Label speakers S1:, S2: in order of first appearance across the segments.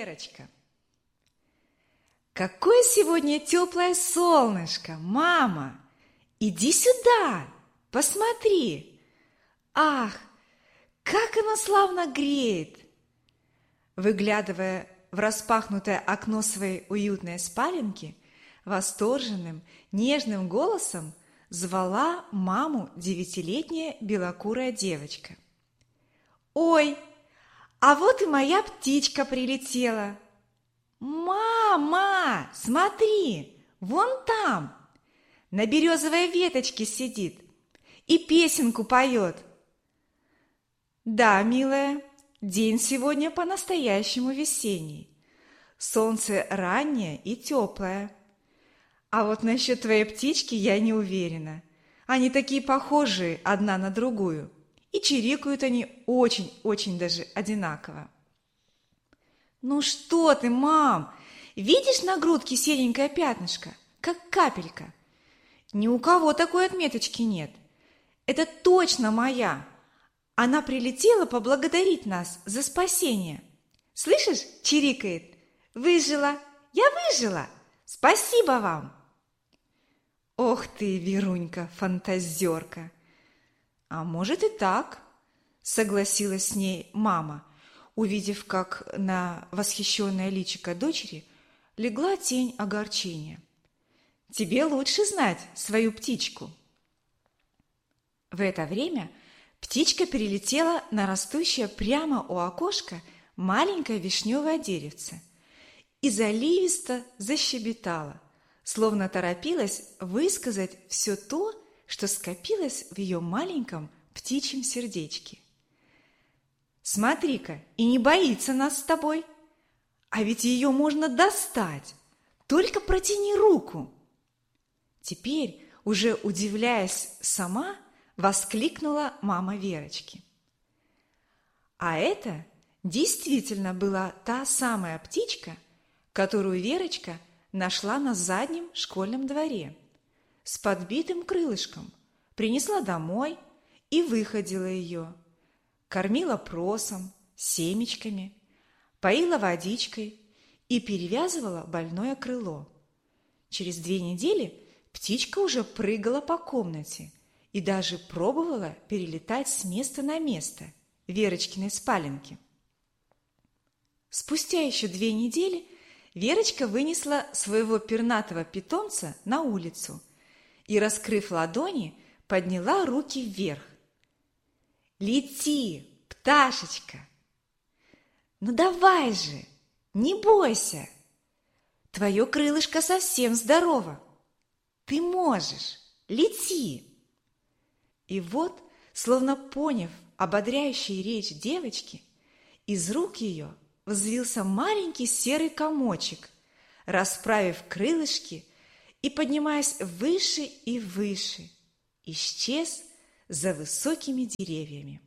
S1: Верочка. Какое сегодня теплое солнышко, мама! Иди сюда, посмотри! Ах, как оно славно греет! Выглядывая в распахнутое окно своей уютной спаленки, восторженным, нежным голосом звала маму 9-летняя белокурая девочка. «Ой, а вот и моя птичка прилетела! Мама, смотри, вон там, на березовой веточке сидит и песенку поет!» «Да, милая, день сегодня по-настоящему весенний. Солнце раннее и теплое. А вот насчет твоей птички я не уверена. Они такие похожие одна на другую, и чирикают они очень-очень даже одинаково». «Ну что ты, мам, видишь на грудке серенькое пятнышко, как капелька? Ни у кого такой отметочки нет. Это точно моя. Она прилетела поблагодарить нас за спасение. Слышишь, чирикает: выжила, я выжила, спасибо вам!» «Ох ты, Верунька, фантазерка!» «А может и так», — согласилась с ней мама, увидев, как на восхищенное личико дочери легла тень огорчения. «Тебе лучше знать свою птичку». В это время птичка перелетела на растущее прямо у окошка маленькое вишневое деревце и заливисто защебетала, словно торопилась высказать все то, что скопилось в ее маленьком птичьем сердечке. «Смотри-ка, и не боится нас с тобой! А ведь ее можно достать! Только протяни руку!» Теперь, уже удивляясь сама, воскликнула мама Верочки. А это действительно была та самая птичка, которую Верочка нашла на заднем школьном дворе с подбитым крылышком, принесла домой и выходила ее, кормила просом, семечками, поила водичкой и перевязывала больное крыло. Через 2 недели птичка уже прыгала по комнате и даже пробовала перелетать с места на место Верочкиной спаленки. Спустя еще 2 недели Верочка вынесла своего пернатого питомца на улицу и, раскрыв ладони, подняла руки вверх. «Лети, пташечка! Ну давай же, не бойся! Твое крылышко совсем здорово! Ты можешь, лети!» И вот, словно поняв ободряющую речь девочки, из рук ее взвился маленький серый комочек, расправив крылышки и, поднимаясь выше и выше, исчез за высокими деревьями.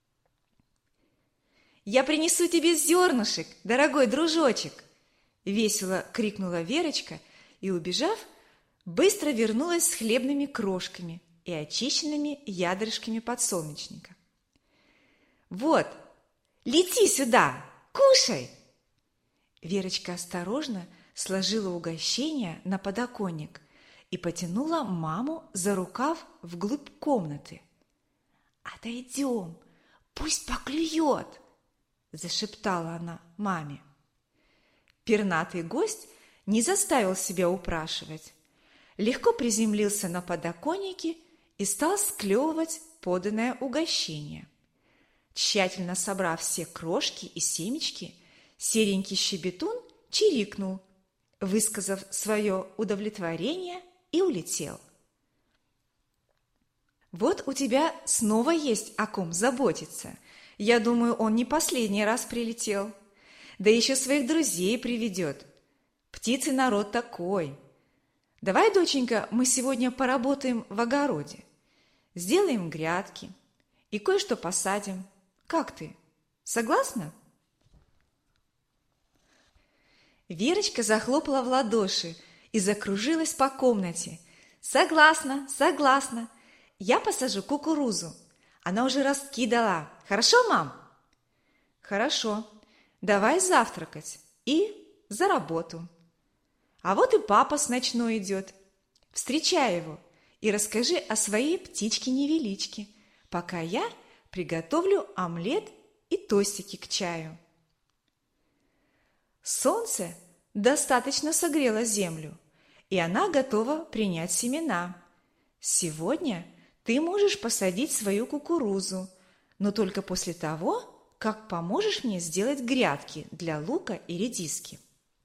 S1: «Я принесу тебе зернышек, дорогой дружочек!» — весело крикнула Верочка и, убежав, быстро вернулась с хлебными крошками и очищенными ядрышками подсолнечника. «Вот, лети сюда, кушай!» Верочка осторожно сложила угощение на подоконник и потянула маму за рукав вглубь комнаты. «Отойдем, пусть поклюет!» – зашептала она маме. Пернатый гость не заставил себя упрашивать, легко приземлился на подоконнике и стал склевывать поданное угощение. Тщательно собрав все крошки и семечки, серенький щебетун чирикнул, высказав свое удовлетворение, и улетел. «Вот у тебя снова есть о ком заботиться. Я думаю, он не последний раз прилетел. Да еще своих друзей приведет. Птицы народ такой. Давай, доченька, мы сегодня поработаем в огороде. Сделаем грядки и кое-что посадим. Как ты? Согласна?» Верочка захлопала в ладоши и закружилась по комнате. «Согласна, согласна. Я посажу кукурузу. Она уже ростки дала. Хорошо, мам?» «Хорошо. Давай завтракать. и за работу. А вот и папа с ночной идет. Встречай его и расскажи о своей птичке-невеличке, пока я приготовлю омлет и тостики к чаю. Солнце достаточно согрело землю, и она готова принять семена. Сегодня ты можешь посадить свою кукурузу, но только после того, как поможешь мне сделать грядки для лука и редиски.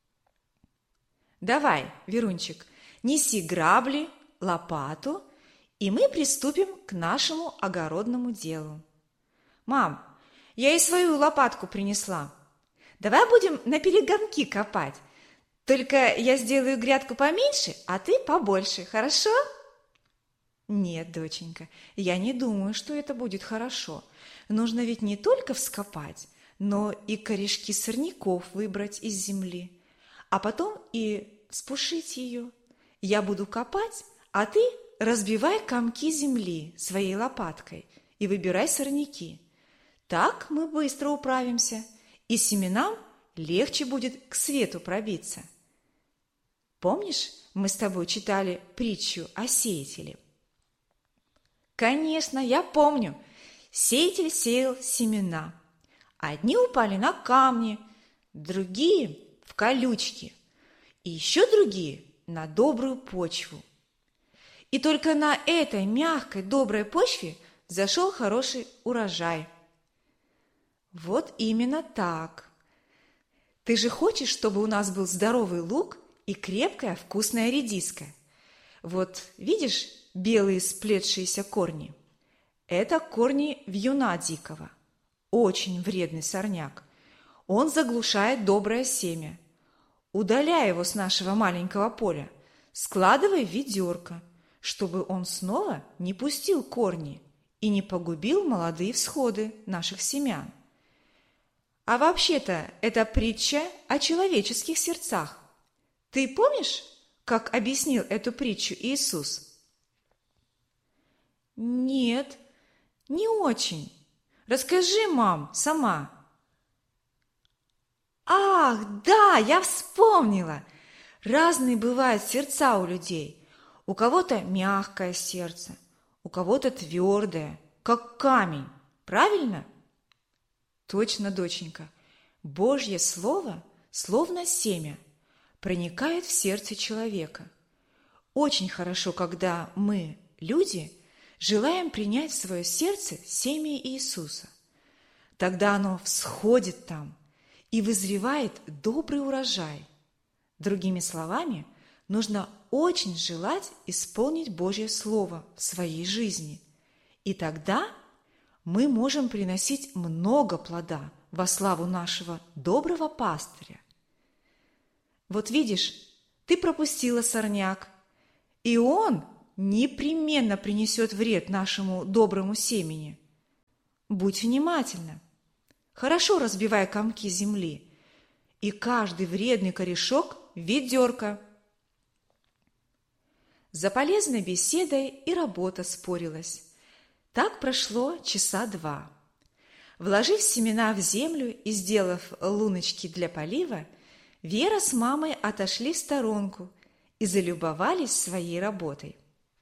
S1: Давай, Верунчик, неси грабли, лопату, и мы приступим к нашему огородному делу. Мам, я и свою лопатку принесла. Давай будем на перегонки копать. Только я сделаю грядку поменьше, а ты побольше, хорошо? Нет, доченька, я не думаю, что это будет хорошо. Нужно ведь не только вскопать, но и корешки сорняков выбрать из земли, а потом и вспушить ее. Я буду копать, а ты разбивай комки земли своей лопаткой и выбирай сорняки. Так мы быстро управимся, и семенам легче будет к свету пробиться. Помнишь, мы с тобой читали притчу о сеятеле? Конечно, я помню. Сеятель сеял семена. Одни упали на камни, другие в колючки, и еще другие на добрую почву. И только на этой мягкой, доброй почве зашел хороший урожай. Вот именно так. Ты же хочешь, чтобы у нас был здоровый лук и крепкая вкусная редиска? Вот видишь белые сплетшиеся корни? Это корни вьюна дикого. Очень вредный сорняк. Он заглушает доброе семя. Удаляй его с нашего маленького поля. Складывай в ведерко, чтобы он снова не пустил корни и не погубил молодые всходы наших семян. А вообще-то это притча о человеческих сердцах. Ты помнишь, как объяснил эту притчу Иисус? Нет, не очень. Расскажи, мам, сама. Ах, да, я вспомнила. Разные бывают сердца у людей. У кого-то мягкое сердце, у кого-то твердое, как камень. Правильно? Точно, доченька. Божье Слово, словно семя, проникает в сердце человека. Очень хорошо, когда мы, люди, желаем принять в свое сердце семя Иисуса. Тогда оно всходит там и вызревает добрый урожай. Другими словами, нужно очень желать исполнить Божье Слово в своей жизни. И тогда мы можем приносить много плода во славу нашего доброго пастыря. Вот видишь, ты пропустила сорняк, и он непременно принесет вред нашему доброму семени. Будь внимательна. Хорошо разбивай комки земли, и каждый вредный корешок в ведерко. За полезной беседой и работа спорилась. Так прошло часа 2. Вложив семена в землю и сделав луночки для полива, Вера с мамой отошли в сторонку и залюбовались своей работой.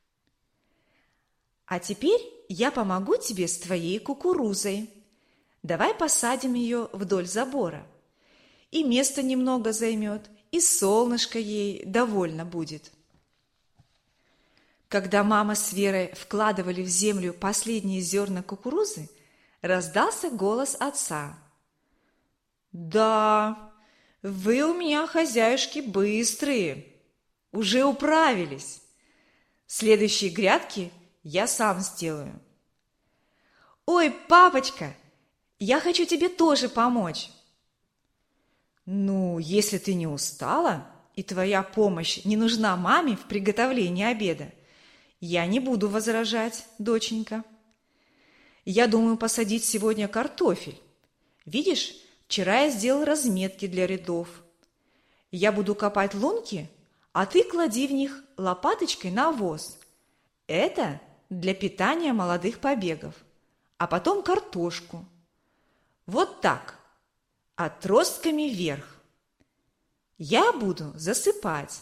S1: А теперь я помогу тебе с твоей кукурузой. Давай посадим ее вдоль забора. И место немного займет, и солнышко ей довольно будет. Когда мама с Верой вкладывали в землю последние зерна кукурузы, раздался голос отца. «Да, вы у меня, хозяюшки, быстрые, уже управились. Следующие грядки я сам сделаю». «Ой, папочка, я хочу тебе тоже помочь». «Ну, если ты не устала, и твоя помощь не нужна маме в приготовлении обеда, я не буду возражать, доченька. Я думаю посадить сегодня картофель. Видишь, вчера я сделал разметки для рядов. Я буду копать лунки, а ты клади в них лопаточкой навоз. Это для питания молодых побегов. А потом картошку. Вот так, отростками вверх. Я буду засыпать.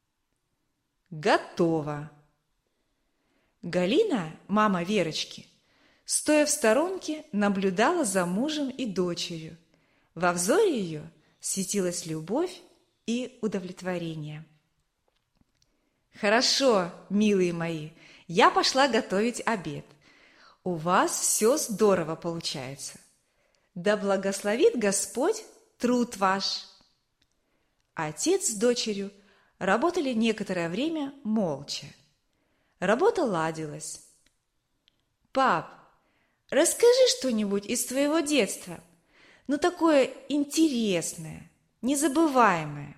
S1: Готово. Галина, мама Верочки, стоя в сторонке, наблюдала за мужем и дочерью. Во взоре ее светилась любовь и удовлетворение. «Хорошо, милые мои, я пошла готовить обед. У вас все здорово получается. Да благословит Господь труд ваш!» Отец с дочерью работали некоторое время молча. Работа ладилась. «Пап, расскажи что-нибудь из твоего детства, ну такое интересное, незабываемое».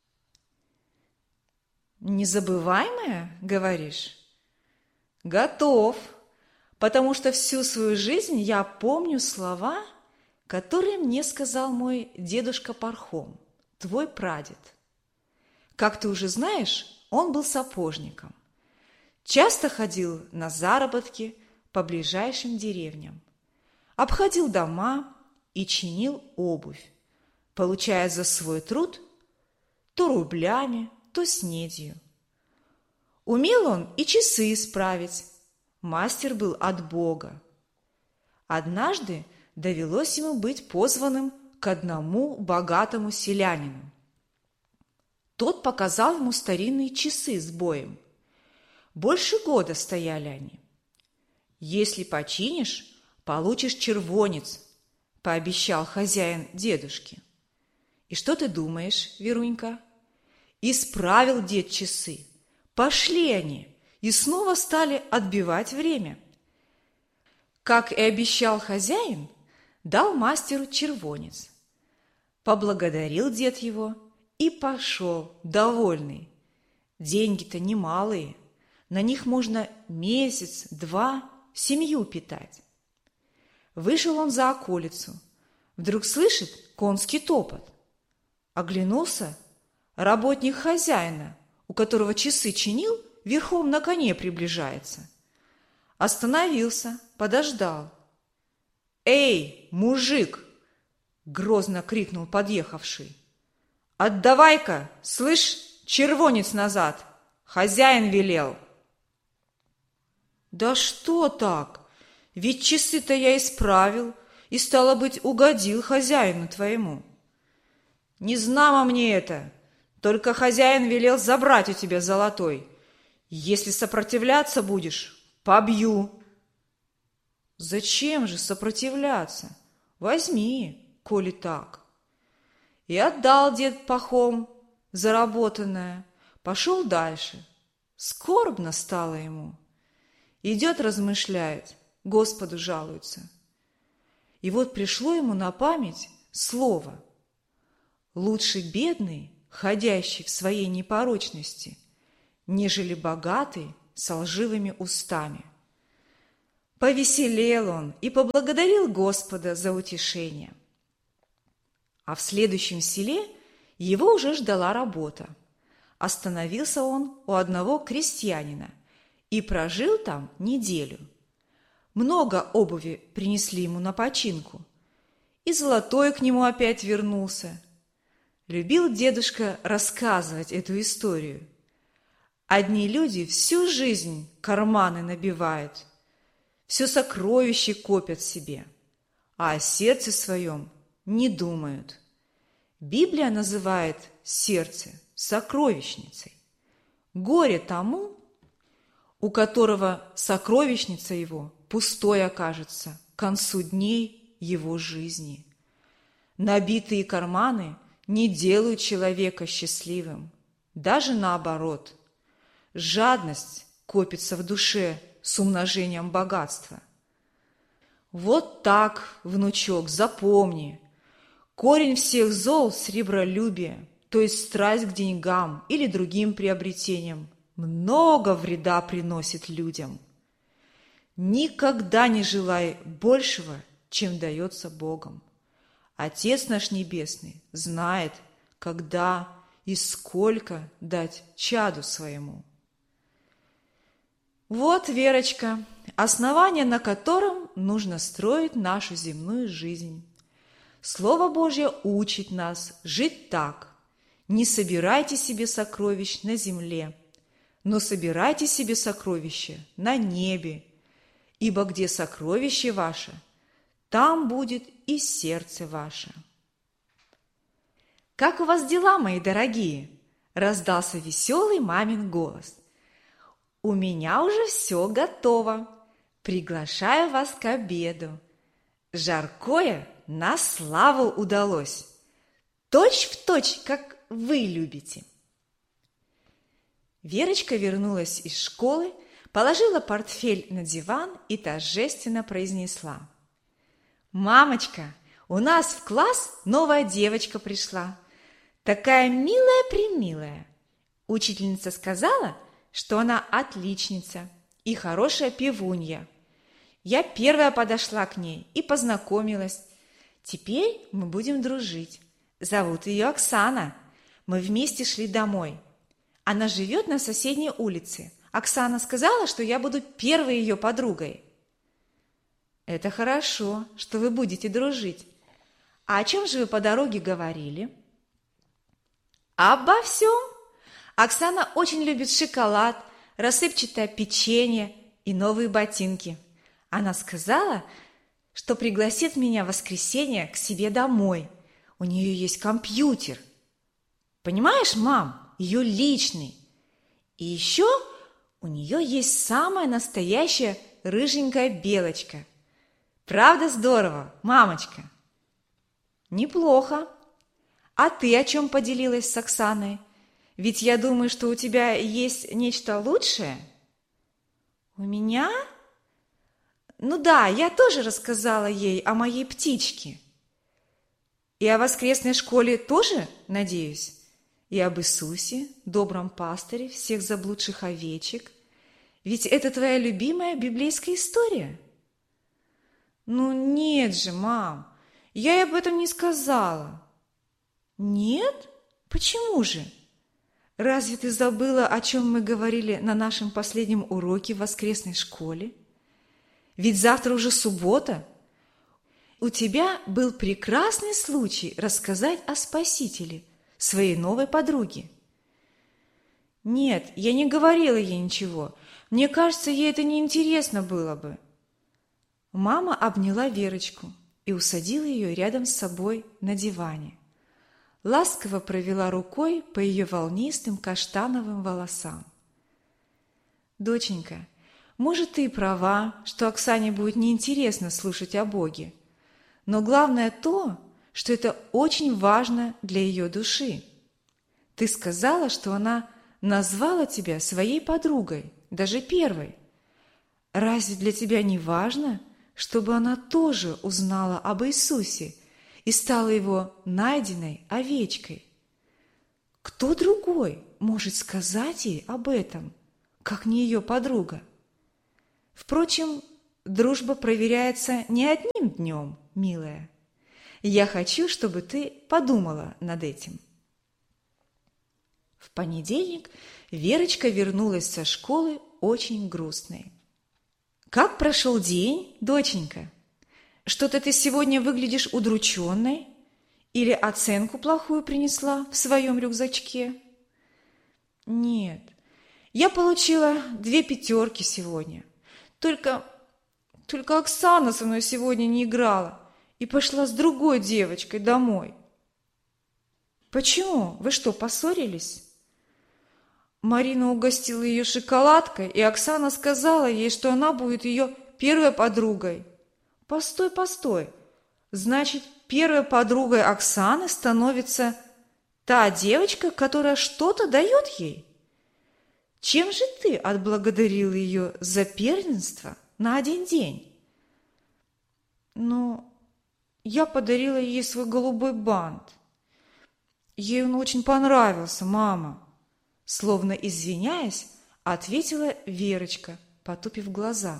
S1: «Незабываемое, говоришь?» «Готов, потому что всю свою жизнь я помню слова, которые мне сказал мой дедушка Пархом, твой прадед. Как ты уже знаешь, он был сапожником. Часто ходил на заработки по ближайшим деревням, обходил дома и чинил обувь, получая за свой труд то рублями, то снедью. Умел он и часы исправить, мастер был от Бога. Однажды довелось ему быть позванным к одному богатому селянину. Тот показал ему старинные часы с боем. Больше года стояли они. «Если починишь, получишь червонец», – пообещал хозяин дедушке. И что ты думаешь, Верунька? Исправил дед часы. Пошли они и снова стали отбивать время. Как и обещал хозяин, дал мастеру червонец. Поблагодарил дед его и пошел, довольный. Деньги-то немалые, на них можно месяц-два семью питать. Вышел он за околицу, вдруг слышит конский топот. Оглянулся, работник хозяина, у которого часы чинил, верхом на коне приближается. Остановился, подождал. «Эй, мужик!» – грозно крикнул подъехавший. «Отдавай-ка, слышь, червонец назад! Хозяин велел!» «Да что так? Ведь часы-то я исправил и, стало быть, угодил хозяину твоему». «Не знамо мне это, только хозяин велел забрать у тебя золотой. Если сопротивляться будешь, побью». «Зачем же сопротивляться? Возьми, коли так». И отдал дед пахом заработанное, пошел дальше. Скорбно стало ему. Идет, размышляет, Господу жалуется. И вот пришло ему на память слово: «Лучше бедный, ходящий в своей непорочности, нежели богатый со лживыми устами». Повеселел он и поблагодарил Господа за утешение. А в следующем селе его уже ждала работа. Остановился он у одного крестьянина и прожил там неделю. Много обуви принесли ему на починку, и золотой к нему опять вернулся. Любил дедушка рассказывать эту историю. Одни люди всю жизнь карманы набивают, все сокровища копят себе, а о сердце своем не думают. Библия называет сердце сокровищницей. Горе тому, у которого сокровищница его пустой окажется к концу дней его жизни. Набитые карманы не делают человека счастливым, даже наоборот. Жадность копится в душе с умножением богатства. Вот так, внучок, запомни. Корень всех зол – сребролюбие, то есть страсть к деньгам или другим приобретениям, много вреда приносит людям. Никогда не желай большего, чем дается Богом. Отец наш Небесный знает, когда и сколько дать чаду своему. Вот, Верочка, основание, на котором нужно строить нашу земную жизнь. Слово Божье учит нас жить так: Не собирайте себе сокровищ на земле, но собирайте себе сокровища на небе, ибо где сокровище ваше, там будет и сердце ваше». «Как у вас дела, мои дорогие?» – раздался веселый мамин голос. «У меня уже все готово. Приглашаю вас к обеду. Жаркое на славу удалось. Точь в точь, как вы любите». Верочка вернулась из школы, положила портфель на диван и торжественно произнесла: «Мамочка, у нас в класс новая девочка пришла. Такая милая-примилая. Учительница сказала, что она отличница и хорошая певунья. Я первая подошла к ней и познакомилась. Теперь мы будем дружить. Зовут ее Оксана. Мы вместе шли домой. Она живет на соседней улице. Оксана сказала, что я буду первой ее подругой». «Это хорошо, что вы будете дружить. А о чем же вы по дороге говорили?» «Обо всем. Оксана очень любит шоколад, рассыпчатое печенье и новые ботинки. Она сказала, что пригласит меня в воскресенье к себе домой. У нее есть компьютер. Понимаешь, мам, ее личный. И еще у нее есть самая настоящая рыженькая белочка. Правда здорово, мамочка?» «Неплохо. А ты о чем поделилась с Оксаной? Ведь я думаю, что у тебя есть нечто лучшее». «У меня? Ну да, я тоже рассказала ей о моей птичке. И о воскресной школе тоже, надеюсь? И об Иисусе, добром пастыре всех заблудших овечек. Ведь это твоя любимая библейская история». «Ну нет же, мам, я и об этом не сказала». «Нет? Почему же? Разве ты забыла, о чем мы говорили на нашем последнем уроке в воскресной школе? Ведь завтра уже суббота. У тебя был прекрасный случай рассказать о Спасителе своей новой подруге». «Нет, я не говорила ей ничего. Мне кажется, ей это неинтересно было бы». Мама обняла Верочку и усадила ее рядом с собой на диване. Ласково провела рукой по ее волнистым каштановым волосам. «Доченька, может, ты и права, что Оксане будет неинтересно слушать о Боге. Но главное то, что это очень важно для ее души. Ты сказала, что она назвала тебя своей подругой, даже первой. Разве для тебя не важно, чтобы она тоже узнала об Иисусе и стала его найденной овечкой? Кто другой может сказать ей об этом, как не ее подруга? Впрочем, дружба проверяется не одним днем, милая. Я хочу, чтобы ты подумала над этим». В понедельник Верочка вернулась со школы очень грустной. «Как прошел день, доченька? Что-то ты сегодня выглядишь удрученной? Или оценку плохую принесла в своем рюкзачке?» «Нет, я получила 2 пятерки сегодня. Только Оксана со мной сегодня не играла и пошла с другой девочкой домой». «Почему? Вы что, поссорились?» Марина угостила ее шоколадкой, и Оксана сказала ей, что она будет ее первой подругой. Постой. Значит, первой подругой Оксаны становится та девочка, которая что-то дает ей? Чем же ты отблагодарила ее за первенство на один день?» «Ну, я подарила ей свой голубой бант. Ей он очень понравился, мама». Словно извиняясь, ответила Верочка, потупив глаза.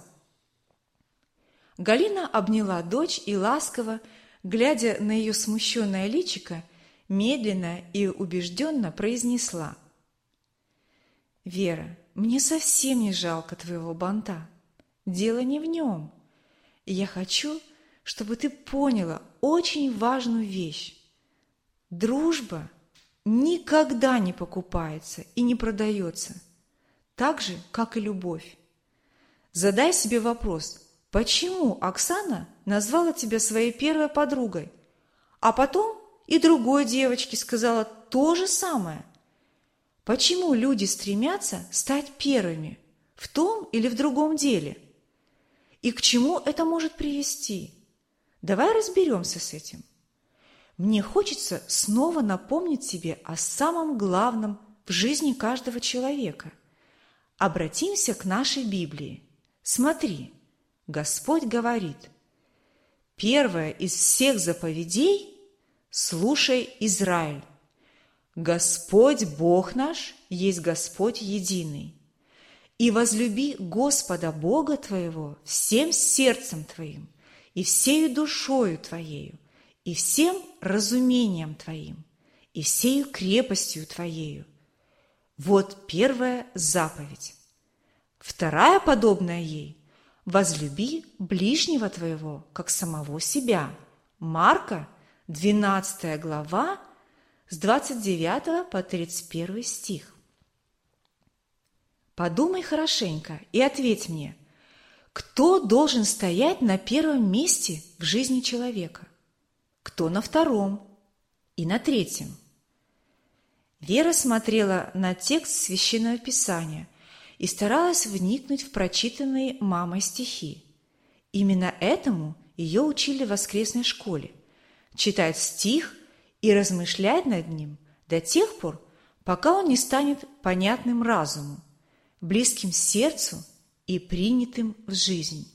S1: Галина обняла дочь и ласково, глядя на ее смущенное личико, медленно и убежденно произнесла: «Вера, мне совсем не жалко твоего банта. Дело не в нем. Я хочу, чтобы ты поняла очень важную вещь. Дружба никогда не покупается и не продается, так же, как и любовь. Задай себе вопрос, почему Оксана назвала тебя своей первой подругой, а потом и другой девочке сказала то же самое? Почему люди стремятся стать первыми в том или в другом деле? И к чему это может привести? Давай разберемся с этим. Мне хочется снова напомнить тебе о самом главном в жизни каждого человека. Обратимся к нашей Библии. Смотри, Господь говорит: первое из всех заповедей – слушай, Израиль. Господь Бог наш есть Господь единый. И возлюби Господа Бога твоего всем сердцем твоим, и всею душою твоею, и всем разумением твоим, и всею крепостью твоею. Вот первая заповедь. Вторая, подобная ей: возлюби ближнего твоего, как самого себя. Марка, 12 глава, с 29 по 31 стих. Подумай хорошенько и ответь мне, кто должен стоять на первом месте в жизни человека? Кто на втором и на третьем? Вера смотрела на текст Священного Писания и старалась вникнуть в прочитанные мамой стихи. Именно этому ее учили в воскресной школе – читать стих и размышлять над ним до тех пор, пока он не станет понятным разуму, близким сердцу и принятым в жизнь.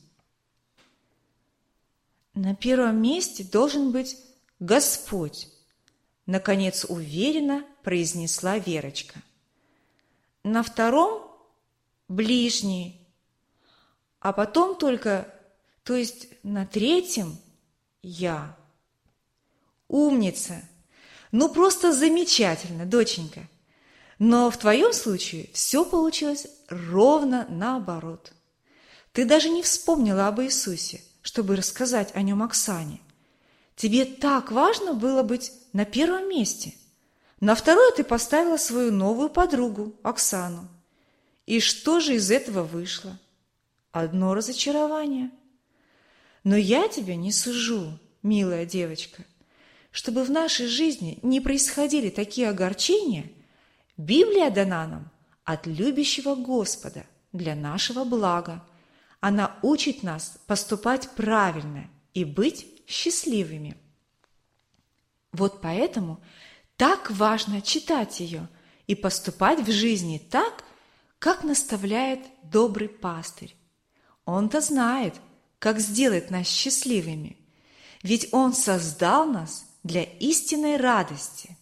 S1: На первом месте должен быть Господь, наконец уверенно произнесла Верочка. На втором – ближний, а потом только, то есть на третьем – я. Умница! Ну просто замечательно, доченька! Но в твоем случае все получилось ровно наоборот. Ты даже не вспомнила об Иисусе, чтобы рассказать о нем Оксане. Тебе так важно было быть на первом месте. На второе ты поставила свою новую подругу, Оксану. И что же из этого вышло? Одно разочарование. Но я тебя не сужу, милая девочка. Чтобы в нашей жизни не происходили такие огорчения, Библия дана нам от любящего Господа для нашего блага. Она учит нас поступать правильно и быть счастливыми. Вот поэтому так важно читать ее и поступать в жизни так, как наставляет добрый пастырь. Он-то знает, как сделать нас счастливыми, ведь Он создал нас для истинной радости.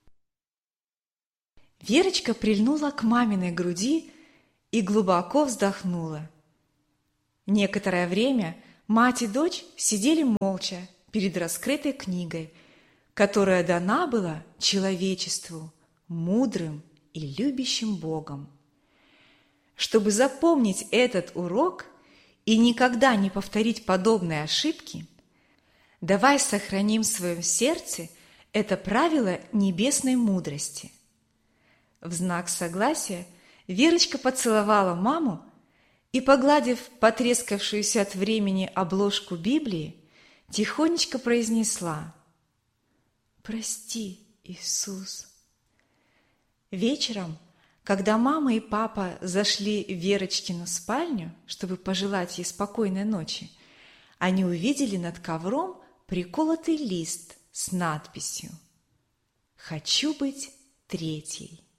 S1: Верочка прильнула к маминой груди и глубоко вздохнула. Некоторое время мать и дочь сидели молча перед раскрытой книгой, которая дана была человечеству, мудрым и любящим Богом. Чтобы запомнить этот урок и никогда не повторить подобные ошибки, давай сохраним в своем сердце это правило небесной мудрости. В знак согласия Верочка поцеловала маму и, погладив потрескавшуюся от времени обложку Библии, тихонечко произнесла: «Прости, Иисус». Вечером, когда мама и папа зашли в Верочкину спальню, чтобы пожелать ей спокойной ночи, они увидели над ковром приколотый лист с надписью «Хочу быть третьей».